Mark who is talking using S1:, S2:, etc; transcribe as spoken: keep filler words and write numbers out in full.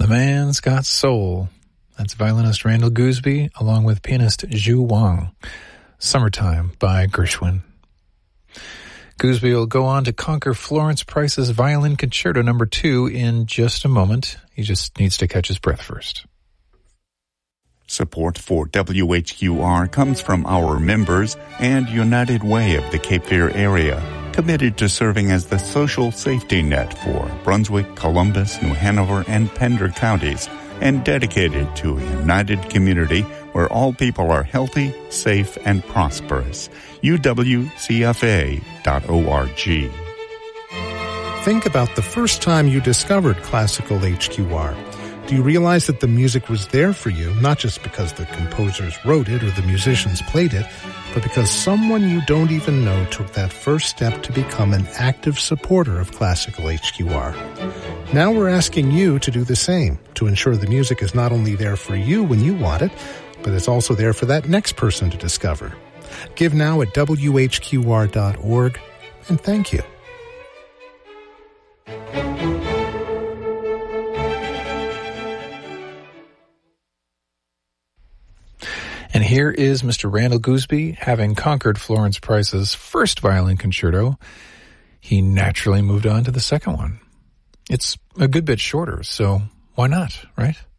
S1: The man's got soul. That's violinist Randall Gooseby, along with pianist Zhu Wang. Summertime by Gershwin. Gooseby will go on to conquer Florence Price's Violin Concerto number two in just a moment. He just needs to catch his breath first.
S2: Support for W H Q R comes from our members and United Way of the Cape Fear area, committed to serving as the social safety net for Brunswick, Columbus, New Hanover, and Pender counties, and dedicated to a united community where all people are healthy, safe, and prosperous. U W C F A dot org.
S3: Think about the first time you discovered Classical H Q R. Do you realize that the music was there for you, not just because the composers wrote it or the musicians played it, but because someone you don't even know took that first step to become an active supporter of Classical H Q R? Now we're asking you to do the same, to ensure the music is not only there for you when you want it, but it's also there for that next person to discover. Give now at W H Q R dot org, and thank you.
S1: And here is Mister Randall Gooseby, having conquered Florence Price's first violin concerto. He naturally moved on to the second one. It's a good bit shorter, so why not, right?